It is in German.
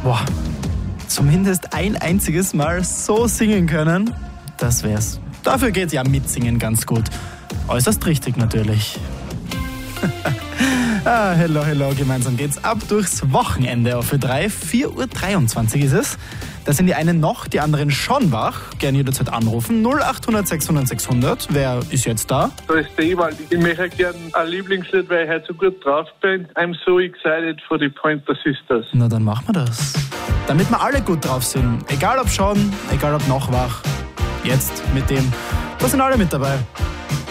Boah, zumindest ein einziges Mal so singen können, das wär's. Dafür geht ja mitsingen ganz gut. Äußerst richtig natürlich. Hello, hello, gemeinsam geht's ab durchs Wochenende auf Ö3. 4:23 Uhr ist es. Da sind die einen noch, die anderen schon wach. Gerne jederzeit anrufen. 0800 600 600. Wer ist jetzt da? Da ist der Ewald. Ich möchte gerne ein Lieblingslied, weil ich heute so gut drauf bin. I'm so excited for the Pointer Sisters. Na, dann machen wir das. Damit wir alle gut drauf sind. Egal ob schon, egal ob noch wach. Jetzt mit dem, da sind alle mit dabei.